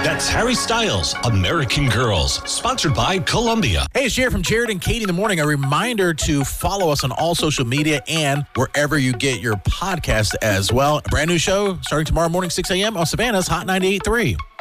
That's Harry Styles, American Girls, sponsored by Columbia. Hey, it's Jared from Jared and Katie in the Morning. A reminder to follow us on all social media and wherever you get your podcast as well. A brand new show starting tomorrow morning, 6 a.m. on Savannah's Hot 98.3.